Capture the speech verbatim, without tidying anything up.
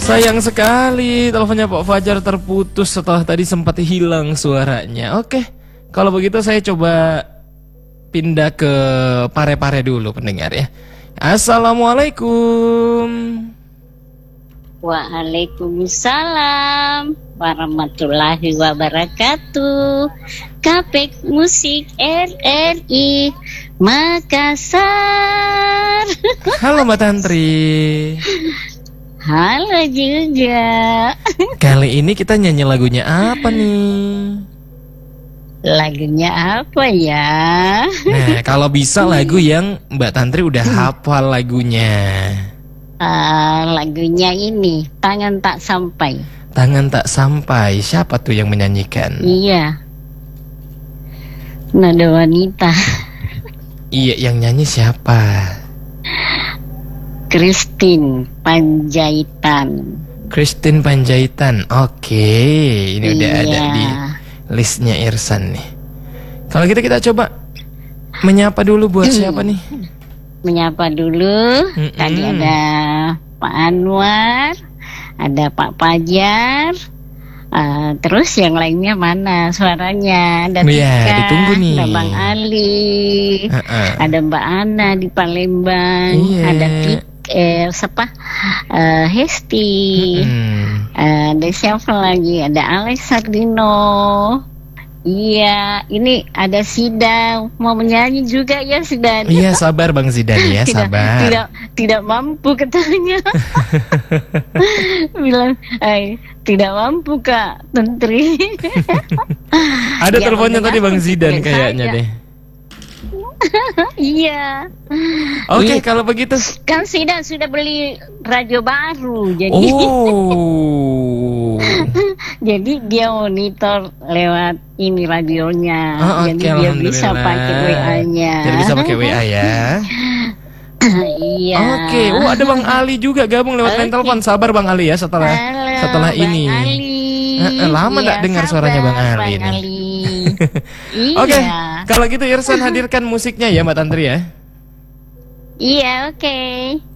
Sayang sekali teleponnya Pak Fajar terputus setelah tadi sempat hilang suaranya. Oke, kalau begitu saya coba pindah ke Pare-Pare dulu pendengar ya. Assalamualaikum. Waalaikumsalam warahmatullahi wabarakatuh. Kapek Musik R R I Makassar. Halo Mbak Tantri. Halo juga. Kali ini kita nyanyi lagunya apa nih? Lagunya apa ya? Nah, kalau bisa lagu yang Mbak Tantri udah hafal lagunya. Uh, lagunya ini Tangan Tak Sampai. Tangan Tak Sampai. Siapa tuh yang menyanyikan? Iya, Nada Wanita. Iya, yang nyanyi siapa? Christine Panjaitan. Christine Panjaitan. Oke, ini udah Iya. ada di listnya Irsan nih. Kalau gitu kita coba menyapa dulu buat siapa nih? Menyapa dulu. Mm-mm. Tadi ada Pak Anwar, ada Pak Fajar. Uh, terus yang lainnya mana suaranya? Ada Iya, Tika, ditunggu nih. ada Bang Ali, Uh-uh. ada Mbak Ana di Palembang, Iya. ada Tik, eh, siapa? Uh, Hesti, Hmm. uh, ada siapa lagi? Ada Alex Sardino. Iya, ini ada Sidan mau menyanyi juga ya Sidan. Iya, sabar Bang Zidan ya, tidak, sabar. tidak tidak mampu katanya. Bilang, eh, tidak mampu Kak Tantri. Ada Ya, teleponnya tadi Bang mendengar Zidan seperti kayaknya saya. deh. Iya. Oke, Iya. kalau begitu. Kan Sidan sudah beli radio baru, jadi Oh. jadi dia monitor lewat ini radionya, Oh, oke, jadi dia bisa alhamdulillah. pakai W A-nya. Jadi bisa pakai W A ya. Iya. Oke, oh ada Bang Ali juga gabung lewat line Oke. telepon. Sabar Bang Ali ya setelah Halo, setelah Bang ini. Ali. Eh, eh, lama nggak Iya, dengar sabar, suaranya Bang Ali Bang nih. Ali. Iya. Oke, kalau gitu Irsan hadirkan musiknya ya Mbak Tantri ya. Iya, oke.